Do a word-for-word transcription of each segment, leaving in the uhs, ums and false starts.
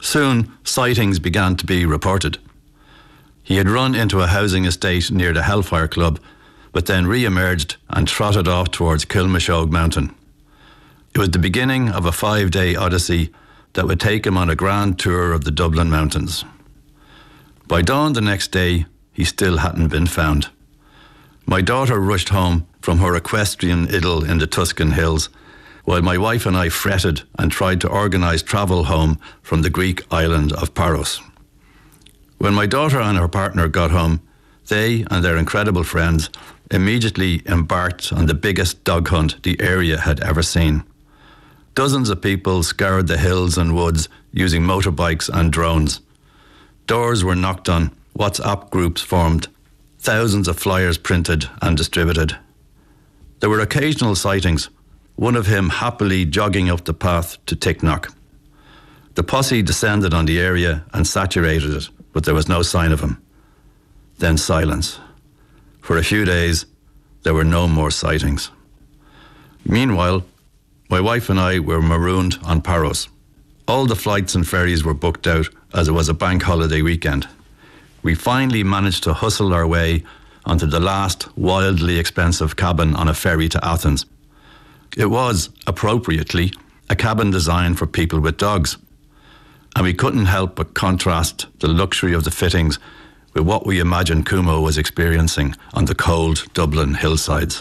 Soon, sightings began to be reported. He had run into a housing estate near the Hellfire Club, but then re-emerged and trotted off towards Kilmashogue Mountain. It was the beginning of a five-day odyssey that would take him on a grand tour of the Dublin mountains. By dawn the next day, he still hadn't been found. My daughter rushed home from her equestrian idyll in the Tuscan hills, while my wife and I fretted and tried to organise travel home from the Greek island of Paros. When my daughter and her partner got home, they and their incredible friends immediately embarked on the biggest dog hunt the area had ever seen. Dozens of people scoured the hills and woods using motorbikes and drones. Doors were knocked on, WhatsApp groups formed, thousands of flyers printed and distributed. There were occasional sightings, one of him happily jogging up the path to Ticknock. The posse descended on the area and saturated it, but there was no sign of him. Then silence. For a few days, there were no more sightings. Meanwhile, my wife and I were marooned on Paros. All the flights and ferries were booked out as it was a bank holiday weekend. We finally managed to hustle our way onto the last wildly expensive cabin on a ferry to Athens. It was, appropriately, a cabin designed for people with dogs. And we couldn't help but contrast the luxury of the fittings with what we imagined Kumo was experiencing on the cold Dublin hillsides.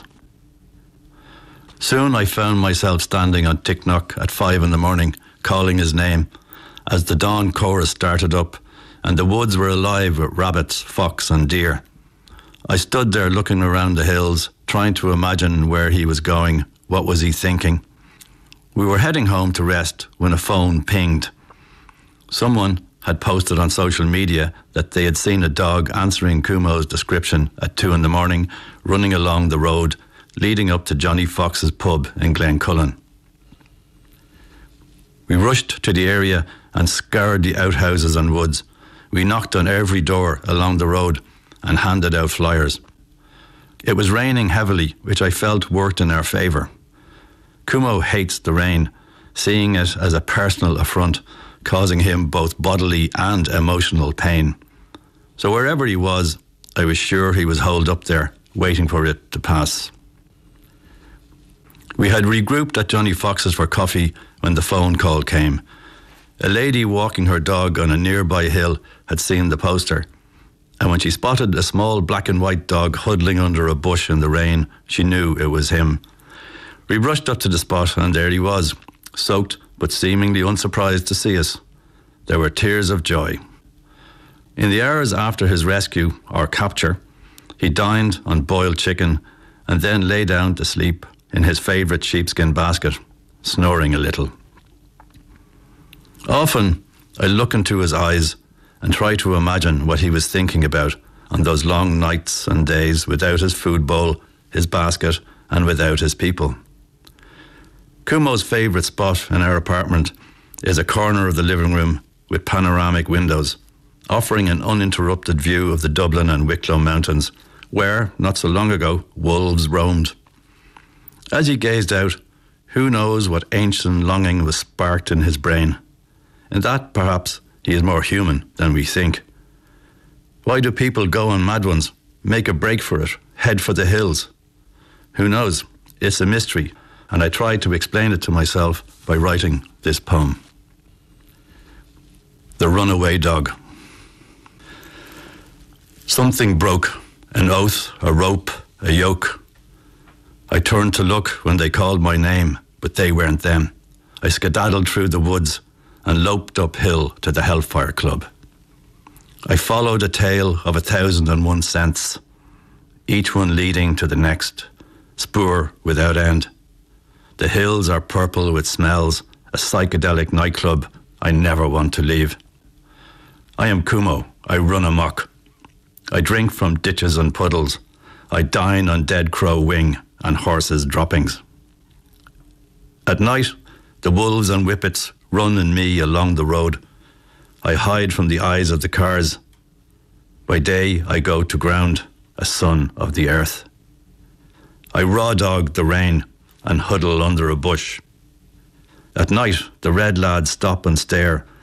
Soon I found myself standing on Ticknock at five in the morning, calling his name, as the dawn chorus started up and the woods were alive with rabbits, fox and deer. I stood there looking around the hills, trying to imagine where he was going, what was he thinking. We were heading home to rest when a phone pinged. Someone had posted on social media that they had seen a dog answering Kumo's description at two in the morning, running along the road leading up to Johnny Fox's pub in Glencullen. We rushed to the area and scoured the outhouses and woods. We knocked on every door along the road and handed out flyers. It was raining heavily, which I felt worked in our favour. Kumo hates the rain, seeing it as a personal affront, causing him both bodily and emotional pain. So wherever he was, I was sure he was holed up there, waiting for it to pass. We had regrouped at Johnny Fox's for coffee when the phone call came. A lady walking her dog on a nearby hill had seen the poster, and when she spotted a small black and white dog huddling under a bush in the rain, she knew it was him. We rushed up to the spot, and there he was, soaked but seemingly unsurprised to see us. There were tears of joy. In the hours after his rescue, or capture, he dined on boiled chicken and then lay down to sleep in his favourite sheepskin basket, snoring a little. Often, I look into his eyes and try to imagine what he was thinking about on those long nights and days without his food bowl, his basket, and without his people. Kumo's favourite spot in our apartment is a corner of the living room with panoramic windows, offering an uninterrupted view of the Dublin and Wicklow mountains, where, not so long ago, wolves roamed. As he gazed out, who knows what ancient longing was sparked in his brain. In that, perhaps, he is more human than we think. Why do people go on mad ones, make a break for it, head for the hills? Who knows? It's a mystery, and I tried to explain it to myself by writing this poem. The Runaway Dog. Something broke, an oath, a rope, a yoke. I turned to look when they called my name, but they weren't them. I skedaddled through the woods and loped uphill to the Hellfire Club. I followed a tale of a thousand and one scents, each one leading to the next, spoor without end. The hills are purple with smells, a psychedelic nightclub I never want to leave. I am Kumo, I run amok. I drink from ditches and puddles. I dine on dead crow wing and horses' droppings. At night, the wolves and whippets run in me along the road. I hide from the eyes of the cars. By day, I go to ground, a son of the earth. I raw dog the rain and huddle under a bush. At night, the red lads stop and stare